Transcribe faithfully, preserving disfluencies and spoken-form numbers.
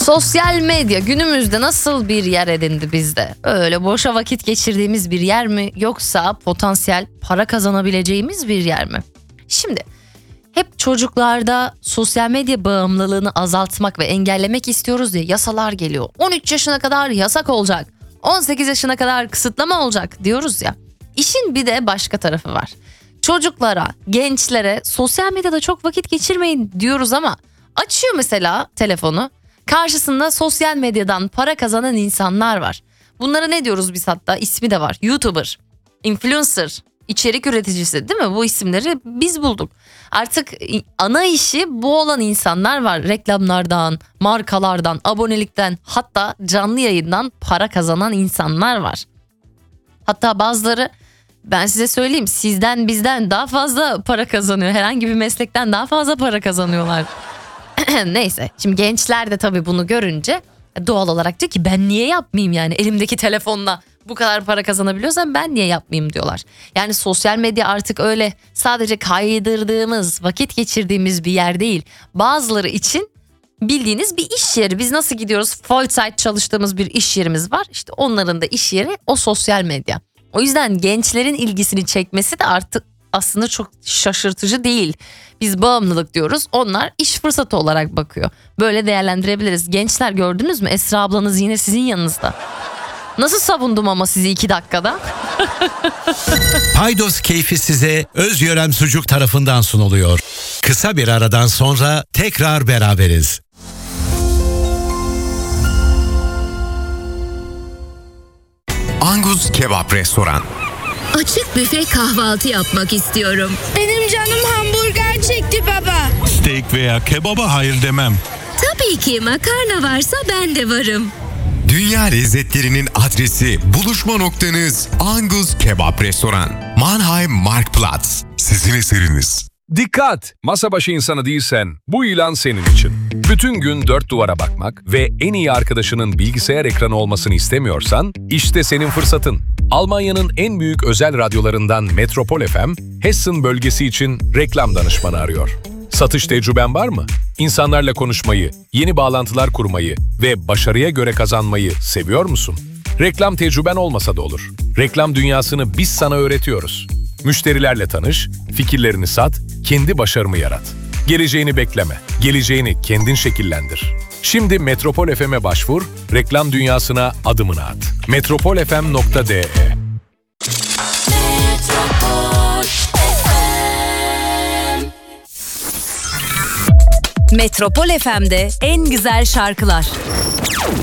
Sosyal medya günümüzde nasıl bir yer edindi bizde? Öyle boşa vakit geçirdiğimiz bir yer mi, yoksa potansiyel para kazanabileceğimiz bir yer mi? Şimdi hep çocuklarda sosyal medya bağımlılığını azaltmak ve engellemek istiyoruz diye yasalar geliyor. on üç yaşına kadar yasak olacak, on sekiz yaşına kadar kısıtlama olacak diyoruz ya. İşin bir de başka tarafı var. Çocuklara, gençlere sosyal medyada çok vakit geçirmeyin diyoruz ama açıyor mesela telefonu. Karşısında sosyal medyadan para kazanan insanlar var. Bunlara ne diyoruz biz hatta? İsmi de var. YouTuber, influencer, içerik üreticisi, değil mi? Bu isimleri biz bulduk. Artık ana işi bu olan insanlar var. Reklamlardan, markalardan, abonelikten, hatta canlı yayından para kazanan insanlar var. Hatta bazıları, ben size söyleyeyim, sizden bizden daha fazla para kazanıyor. Herhangi bir meslekten daha fazla para kazanıyorlar. Neyse, şimdi gençler de tabii bunu görünce doğal olarak diyor ki ben niye yapmayayım, yani elimdeki telefonla bu kadar para kazanabiliyorsam ben niye yapmayayım diyorlar. Yani sosyal medya artık öyle sadece kaydırdığımız, vakit geçirdiğimiz bir yer değil. Bazıları için bildiğiniz bir iş yeri. Biz nasıl gidiyoruz? Vollzeit çalıştığımız bir iş yerimiz var. İşte onların da iş yeri o sosyal medya. O yüzden gençlerin ilgisini çekmesi de artık aslında çok şaşırtıcı değil. Biz bağımlılık diyoruz, onlar iş fırsatı olarak bakıyor. Böyle değerlendirebiliriz. Gençler, gördünüz mü? Esra ablanız yine sizin yanınızda. Nasıl savundum ama sizi iki dakikada? Paydos keyfi size Özgören Sucuk tarafından sunuluyor. Kısa bir aradan sonra tekrar beraberiz. Angus Kebap Restoran. Açık büfe kahvaltı yapmak istiyorum. Benim canım hamburger çekti baba. Steak veya kebaba hayır demem. Tabii ki makarna varsa ben de varım. Dünya lezzetlerinin adresi, buluşma noktanız Angus Kebap Restoran. Mannheim Marktplatz. Sizin eseriniz. Dikkat! Masa başı insanı değilsen bu ilan senin için. Bütün gün dört duvara bakmak ve en iyi arkadaşının bilgisayar ekranı olmasını istemiyorsan işte senin fırsatın. Almanya'nın en büyük özel radyolarından Metropol F M, Hessen bölgesi için reklam danışmanı arıyor. Satış tecrüben var mı? İnsanlarla konuşmayı, yeni bağlantılar kurmayı ve başarıya göre kazanmayı seviyor musun? Reklam tecrüben olmasa da olur. Reklam dünyasını biz sana öğretiyoruz. Müşterilerle tanış, fikirlerini sat, kendi başarımı yarat. Geleceğini bekleme, geleceğini kendin şekillendir. Şimdi Metropol F M'e başvur, reklam dünyasına adımını at. metropol f m nokta d e Metropol F M'de en güzel şarkılar.